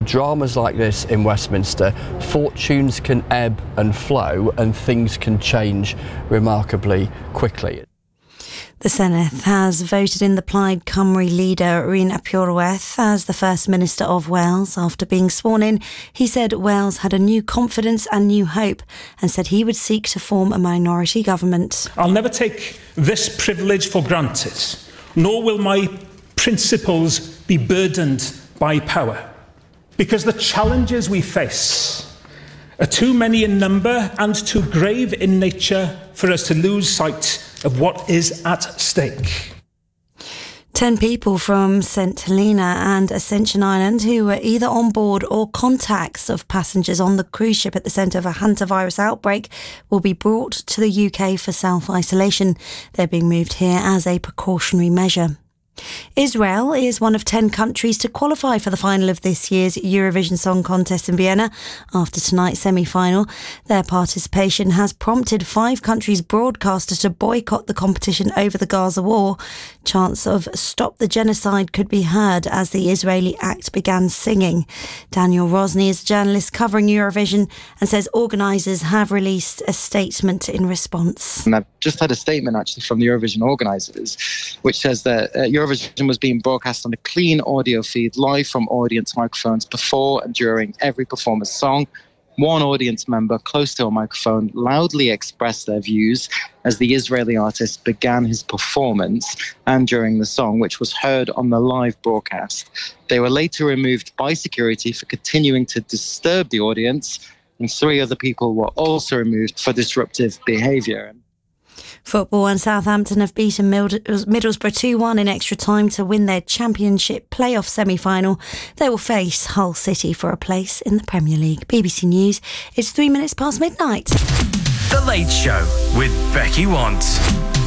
dramas like this in Westminster, fortunes can ebb and flow and things can change remarkably quickly. The Senedd has voted in the Plaid Cymru leader Rhun ap Iorwerth as the First Minister of Wales. After being sworn in, he said Wales had a new confidence and new hope and said he would seek to form a minority government. I'll never take this privilege for granted, nor will my principles be burdened by power, because the challenges we face are too many in number and too grave in nature for us to lose sight of what is at stake. 10 people from St Helena and Ascension Island who were either on board or contacts of passengers on the cruise ship at the centre of a hantavirus outbreak will be brought to the UK for self-isolation. They're being moved here as a precautionary measure. Israel is one of 10 countries to qualify for the final of this year's Eurovision Song Contest in Vienna. After tonight's semi-final, their participation has prompted 5 countries' broadcasters to boycott the competition over the Gaza war. Chants of "Stop the Genocide" could be heard as the Israeli act began singing. Daniel Rosny is a journalist covering Eurovision and says organisers have released a statement in response. And I've just had a statement actually from the Eurovision organisers, which says that Eurovision was being broadcast on a clean audio feed live from audience microphones before and during every performer's song. One audience member close to a microphone loudly expressed their views as the Israeli artist began his performance and during the song, which was heard on the live broadcast. They were later removed by security for continuing to disturb the audience, and 3 other people were also removed for disruptive behaviour. Football, and Southampton have beaten Middlesbrough 2-1 in extra time to win their Championship playoff semi-final. They will face Hull City for a place in the Premier League. BBC News, it's 3 minutes past midnight. The Late Show with Becky Want.